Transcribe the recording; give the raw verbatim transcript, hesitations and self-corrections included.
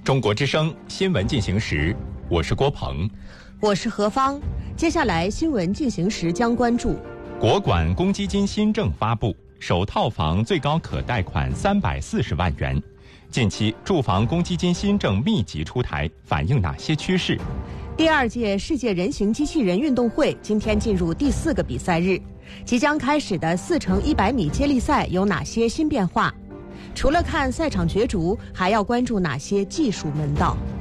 中国之声新闻进行时，我是郭鹏， 我是何芳。接下来新闻进行时将关注： 国管公积金新政发布，首套房最高可贷款三百四十万元。近期住房公积金新政密集出台，反映哪些趋势？ 第二届世界人形机器人运动会今天进入第四个比赛日，即将开始的四乘一百米接力赛有哪些新变化？除了看赛场角逐，还要关注哪些技术门道？